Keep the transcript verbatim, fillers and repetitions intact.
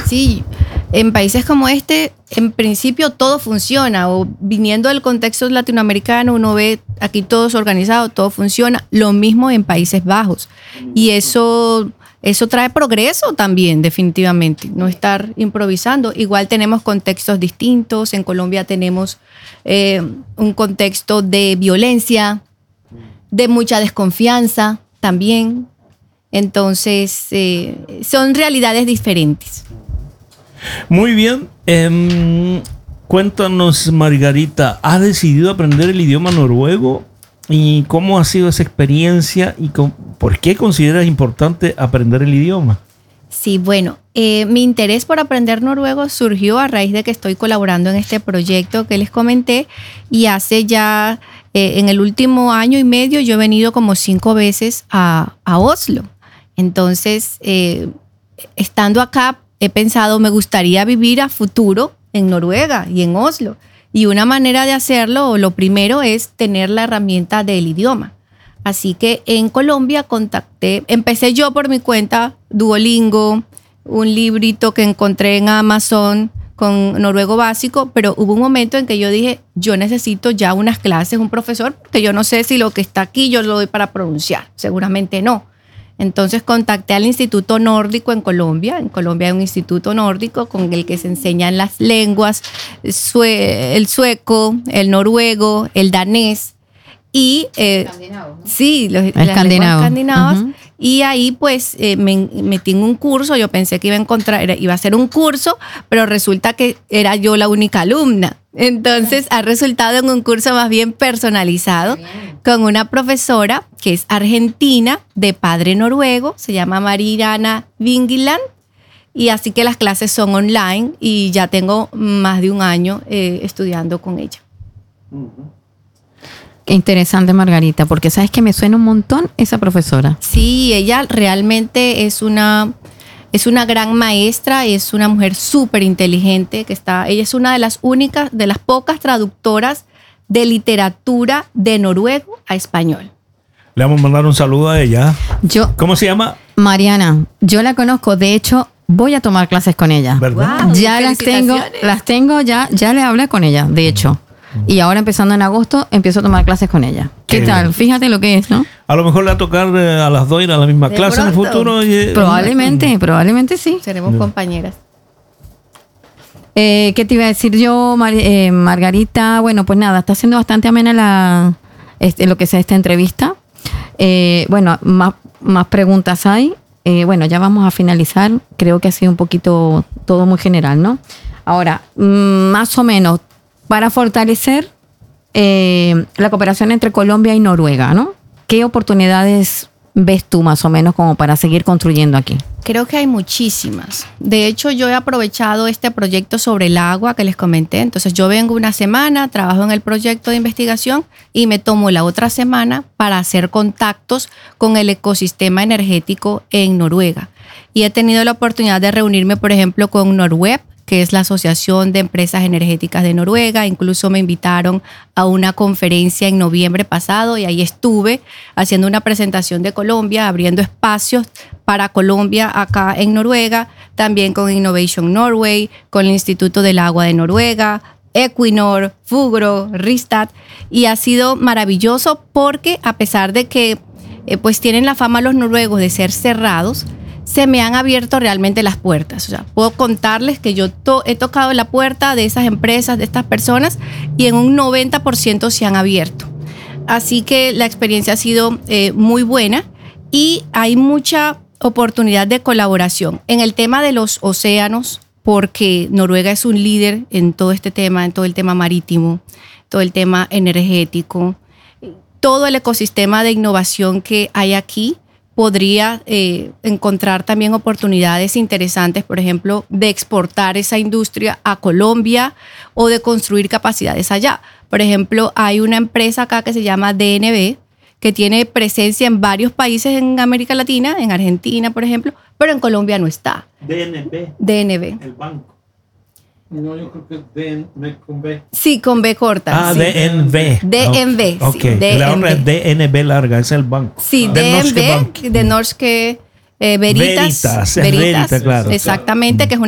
Sí, en países como este, en principio todo funciona, o viniendo del contexto latinoamericano, uno ve aquí todo es organizado, todo funciona, lo mismo en Países Bajos. Y eso, eso trae progreso también, definitivamente, no estar improvisando. Igual tenemos contextos distintos, en Colombia tenemos eh, un contexto de violencia, de mucha desconfianza también. Entonces, eh, son realidades diferentes. Muy bien. Eh, cuéntanos, Margarita, ¿has decidido aprender el idioma noruego? ¿Y cómo ha sido esa experiencia? ¿Y con, por qué consideras importante aprender el idioma? Sí, bueno, eh, mi interés por aprender noruego surgió a raíz de que estoy colaborando en este proyecto que les comenté, y hace ya, eh, en el último año y medio, yo he venido como cinco veces a, a Oslo. Entonces, eh, estando acá, he pensado, me gustaría vivir a futuro en Noruega y en Oslo. Y una manera de hacerlo, o lo primero, es tener la herramienta del idioma. Así que en Colombia contacté, empecé yo por mi cuenta, Duolingo, un librito que encontré en Amazon con noruego básico, pero hubo un momento en que yo dije, yo necesito ya unas clases, un profesor, porque yo no sé si lo que está aquí yo lo doy para pronunciar, seguramente no. Entonces contacté al Instituto Nórdico en Colombia. En Colombia hay un instituto nórdico con el que se enseñan las lenguas, sue- el sueco, el noruego, el danés y eh, sí, los, las lenguas escandinavas. Uh-huh. Y ahí pues eh, me metí en un curso. Yo pensé que iba a encontrar, era, iba a ser un curso, pero resulta que era yo la única alumna. Entonces ha resultado en un curso más bien personalizado con una profesora que es argentina, de padre noruego, se llama Mariana Vingiland, y así que las clases son online y ya tengo más de un año eh, estudiando con ella. Qué interesante, Margarita, porque sabes que me suena un montón esa profesora. Sí, ella realmente es una... Es una gran maestra, es una mujer súper inteligente que está, ella es una de las únicas, de las pocas traductoras de literatura de noruego a español. Le vamos a mandar un saludo a ella. Yo, ¿Cómo se llama? Mariana, yo la conozco, de hecho voy a tomar clases con ella. ¿Verdad? Wow, ya las tengo, las tengo ya, ya le hablé con ella, de hecho. Y ahora empezando en agosto empiezo a tomar clases con ella. ¿Qué, ¿Qué tal? Bien. Fíjate lo que es, ¿no? A lo mejor le va a tocar eh, a las dos ir a la misma de clase pronto. En el futuro. Eh, probablemente, eh, probablemente sí. Seremos no. compañeras. Eh, ¿Qué te iba a decir yo, Mar- eh, Margarita? Bueno, pues nada, está siendo bastante amena la, este, lo que sea esta entrevista. Eh, bueno, más, más preguntas hay. Eh, bueno, ya vamos a finalizar. Creo que ha sido un poquito todo muy general, ¿no? Ahora, más o menos, para fortalecer eh, la cooperación entre Colombia y Noruega, ¿no? ¿Qué oportunidades ves tú más o menos como para seguir construyendo aquí? Creo que hay muchísimas. De hecho, yo he aprovechado este proyecto sobre el agua que les comenté. Entonces, yo vengo una semana, trabajo en el proyecto de investigación y me tomo la otra semana para hacer contactos con el ecosistema energético en Noruega. Y he tenido la oportunidad de reunirme, por ejemplo, con Norweb, que es la Asociación de Empresas Energéticas de Noruega. Incluso me invitaron a una conferencia en noviembre pasado y ahí estuve haciendo una presentación de Colombia, abriendo espacios para Colombia acá en Noruega, también con Innovation Norway, con el Instituto del Agua de Noruega, Equinor, Fugro, Rystad, y ha sido maravilloso porque a pesar de que eh, pues tienen la fama los noruegos de ser cerrados, se me han abierto realmente las puertas. O sea, puedo contarles que yo to- he tocado la puerta de esas empresas, de estas personas, y en un noventa por ciento se han abierto. Así que la experiencia ha sido eh, muy buena y hay mucha oportunidad de colaboración en el tema de los océanos, porque Noruega es un líder en todo este tema, en todo el tema marítimo, todo el tema energético, todo el ecosistema de innovación que hay aquí. Podría eh, encontrar también oportunidades interesantes, por ejemplo, de exportar esa industria a Colombia o de construir capacidades allá. Por ejemplo, hay una empresa acá que se llama D N B, que tiene presencia en varios países en América Latina, en Argentina, por ejemplo, pero en Colombia no está. D N B. D N B. El banco. No, yo creo que es D N B con B. Sí, con B corta. Ah, sí. D N B. D N B. Ok, sí, la otra es D N B larga, es el banco. Sí, ah. D N B, de Norske eh, Veritas. Veritas, Veritas, Veritas, claro. Exactamente, que es una